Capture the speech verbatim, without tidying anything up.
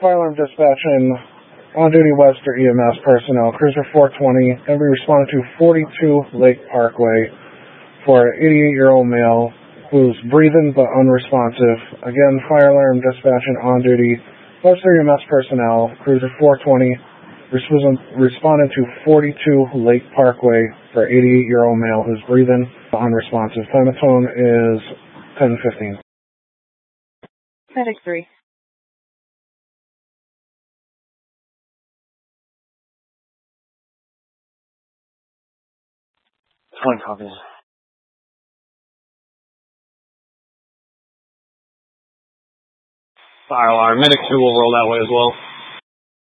Fire alarm dispatch in on-duty Webster E M S personnel, Cruiser four twenty, and we responded to forty-two Lake Parkway for an eighty-eight-year-old male who's breathing but unresponsive. Again, fire alarm dispatch in on-duty Webster E M S personnel, Cruiser four twenty, responded to forty-two Lake Parkway for an eighty-eight-year-old male who's breathing but unresponsive. Time of tone is ten fifteen. Medic three. One copies. Fire alarm. Medic two will roll that way as well.